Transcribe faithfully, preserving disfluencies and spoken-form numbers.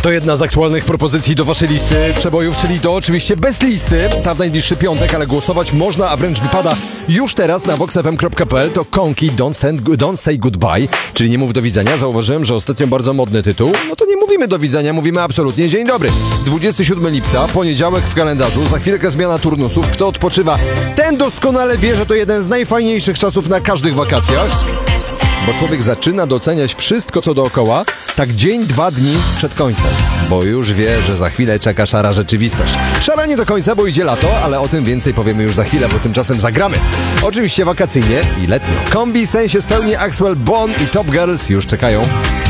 To jedna z aktualnych propozycji do waszej listy przebojów, czyli to oczywiście bez listy. Ta w najbliższy piątek, ale głosować można, a wręcz wypada już teraz na vox f m kropka p l. To Konki Don't, send, don't Say Goodbye, czyli nie mów do widzenia. Zauważyłem, że ostatnio bardzo modny tytuł. No to nie mówimy do widzenia, mówimy absolutnie dzień dobry. dwudziestego siódmego lipca, poniedziałek w kalendarzu, za chwilkę zmiana turnusów. Kto odpoczywa, ten doskonale wie, że to jeden z najfajniejszych czasów na każdych wakacjach. Bo człowiek zaczyna doceniać wszystko, co dookoła, tak dzień, dwa dni przed końcem. Bo już wie, że za chwilę czeka szara rzeczywistość. Szara nie do końca, bo idzie lato, ale o tym więcej powiemy już za chwilę, bo tymczasem zagramy. Oczywiście wakacyjnie i letnio. Kombi sensie spełni Axwell, Bon i Top Girls już czekają.